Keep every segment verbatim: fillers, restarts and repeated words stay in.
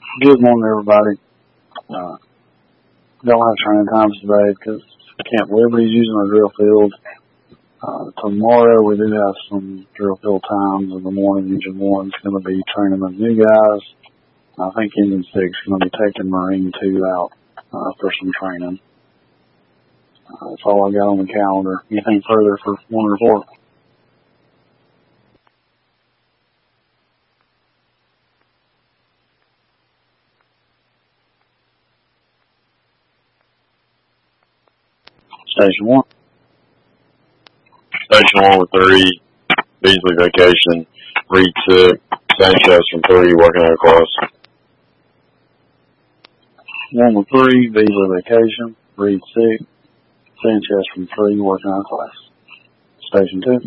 Good morning, everybody. Uh, don't have training times today because Camp Liberty's using our drill field. Uh, tomorrow we do have some drill field times in the morning. Engine one's going to be training the new guys. I think Engine six is going to be taking Marine two out uh, for some training. Uh, that's all I got on the calendar. Anything further for one report? Station one. Station one with three, Beasley vacation, Reed sick, Sanchez from three, working out of class. One with three, Beasley vacation, Reed sick, Sanchez from three, working out of class. Station two.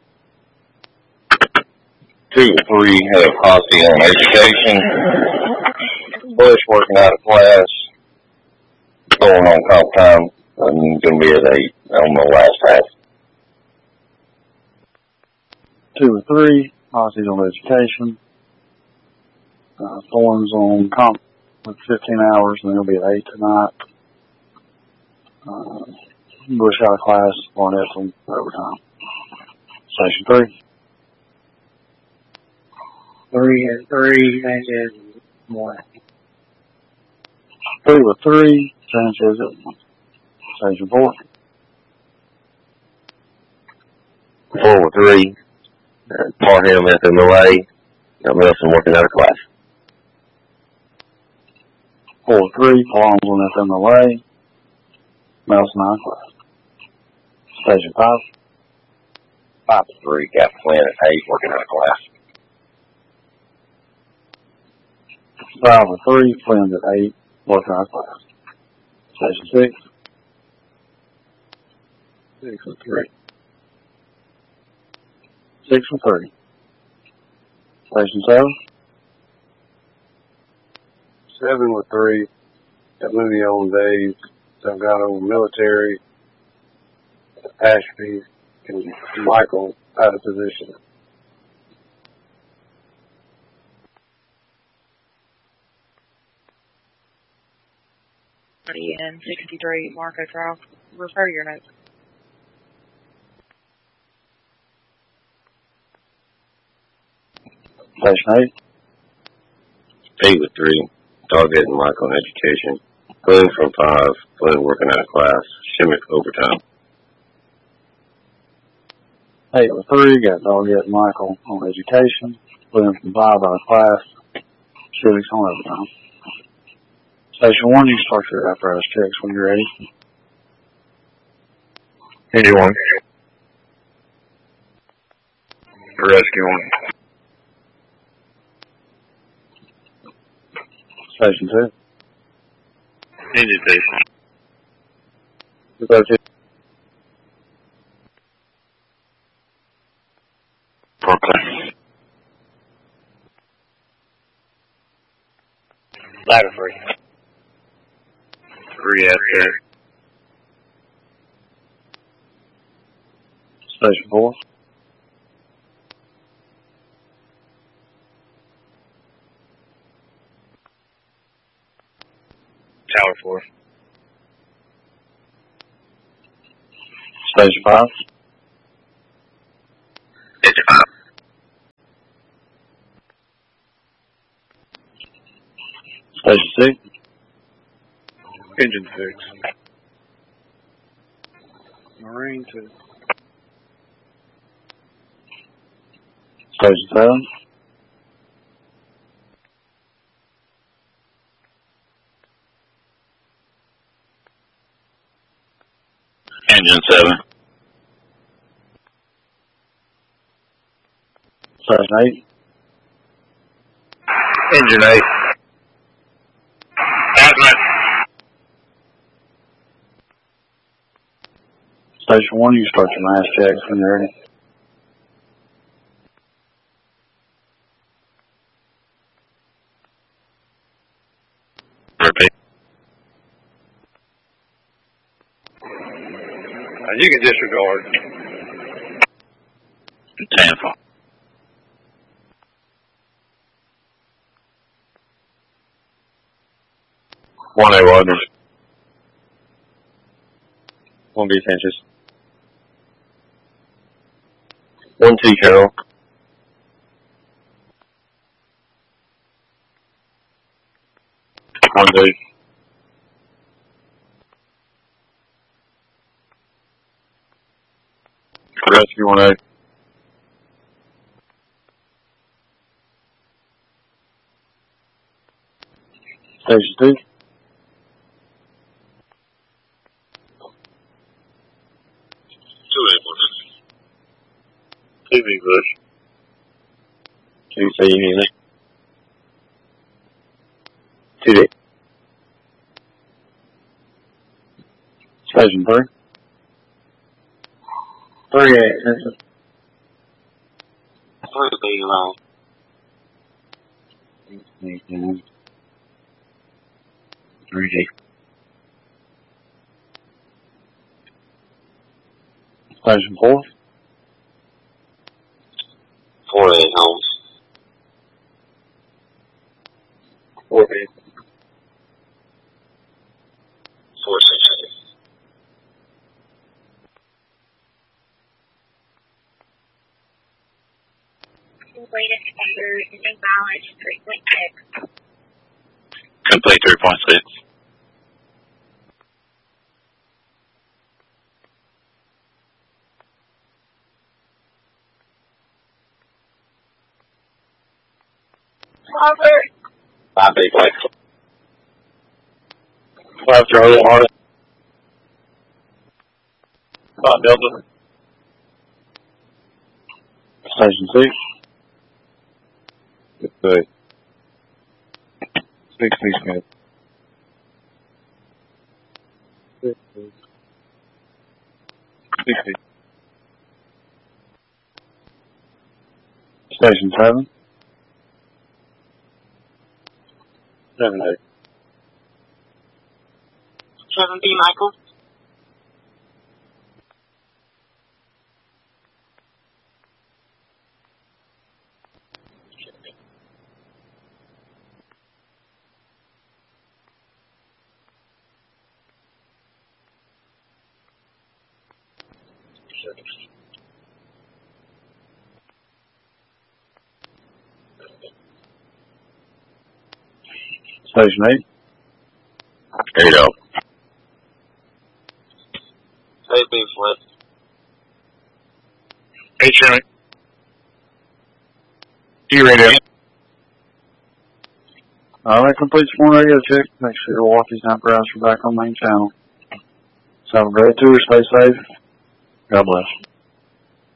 Two with three, had a posse on education, Bush working out of class, going on comp time, I'm going to be at eight on the last half. Two or three, Aussies on education. Uh, Thorns on comp with fifteen hours, and they'll be at eight tonight. Uh, Bush out of class, Barnett's on overtime. Station three. Three and three, Sanchez one. Three with three, Sanchez at one. Station four. Four with three, uh, Parham F M L A, got Nelson working out of class. Four with three, Palms on F M L A, Nelson out of class. Station five. Five with three, got Flynn at eight, working out of class. Five with three, Flynn's at eight, working out of class. Station six. Six with three. Six with three. Station seven. Seven with three. Got Mooney on days. Delgado military. Ashby and Michael out of position. And sixty-three, Marco Trial. Refer to your notes. Station eight. Eight with three, Doggett and Michael in education. Flynn from five, Flynn working out of class, Shimmick overtime. Eight with three, got Doggett and Michael on education. Flynn from five out of class, Shimmick's on overtime. Station one, you can start your apparatus checks when you're ready. Eighty-one. Rescue one. Station two. Engine two. Two thirteen. Okay. Ladder three. Three after. Station four. Tower four. Station five. Engine five. Station six. Engine six. Marine two. Station seven. Engine seven. Station eight. Engine eight. Admin. Station one, you start your mass checks when you're ready. Repeat. Uh, you can disregard. Tampa. One A Wagner. One B Sanchez. One T Carroll. One D. Rescue one A. Station two. Two A one. Two B Bush. Two C Healy. Two D. Station three. Three A. Three B long. Three D. Station four. Four A Holmes. Four B. Four six A. Latest numbers, ending balance three point six. Complete three point six. Robert. Five B flex. Five Charlie on it. Five Delta. Station six. Good. Six B Smith. Six B. Station seven. Seven A. Seven B Michael. Station eight. Eight O. Eight B flip. Eight Jimmy. D radio. Alright, complete your morning radio check. Make sure your walkies and apparatus are back on main channel. So have a great tour. Stay safe. God bless.